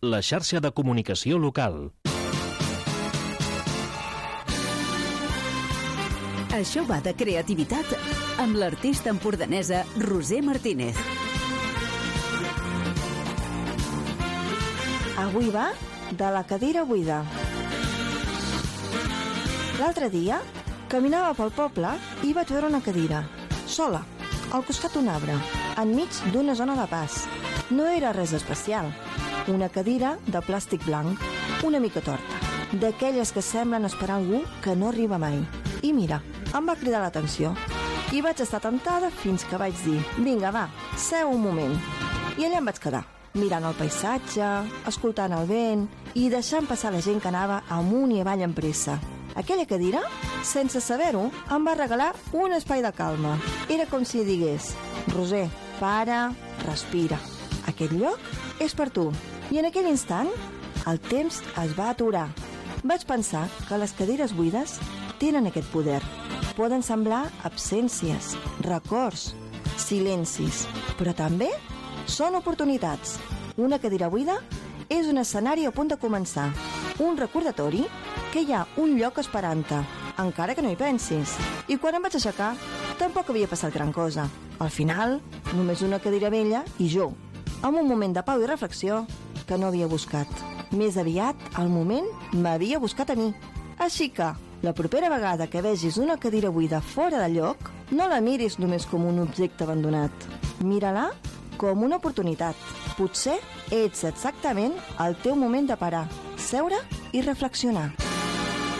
la xarxa de comunicació local. Això va de creativitat amb l'artista empordanesa Roser Martínez. Avui va de la cadira buida. L'altre dia caminava pel poble i vaig veure una cadira, sola, al costat d'un arbre, enmig d'una zona de pas. No era res especial. Una cadira de plàstic blanc, una mica torta, d'aquelles que semblen esperar algú que no arriba mai. I mira, em va cridar l'atenció. I vaig estar tentada fins que vaig dir: vinga, va, seu un moment. I allà em vaig quedar, mirant el paisatge, escoltant el vent i deixant passar la gent que anava amunt i avall amb pressa. Aquella cadira, sense saber-ho, em va regalar un espai de calma. Era com si digués: Roser, para, respira. Aquest lloc és per tu. I en aquell instant, el temps es va aturar. Vaig pensar que les cadires buides tenen aquest poder. Poden semblar absències, records, silencis, però també són oportunitats. Una cadira buida és un escenari a punt de començar, un recordatori que hi ha un lloc esperant-te, encara que no hi pensis. I quan em vaig aixecar, tampoc havia passat gran cosa. Al final, només una cadira vella i jo, amb un moment de pau i reflexió que no havia buscat. Més aviat, el moment m'havia buscat a mi. Així que, la propera vegada que vegis una cadira buida fora de lloc, no la miris només com un objecte abandonat. Mira-la com una oportunitat. Potser ets exactament el teu moment de parar, seure i reflexionar.